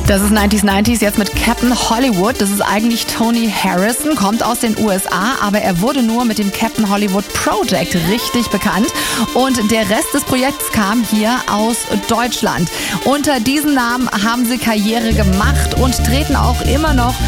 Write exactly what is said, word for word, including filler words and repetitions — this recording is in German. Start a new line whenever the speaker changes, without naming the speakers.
Das ist neunzig neunzig jetzt mit Captain Hollywood. Das ist eigentlich Tony Harrison, kommt aus den U S A, aber er wurde nur mit dem Captain Hollywood Project richtig bekannt. Und der Rest des Projekts kam hier aus Deutschland. Unter diesem Namen haben sie Karriere gemacht und treten auch immer noch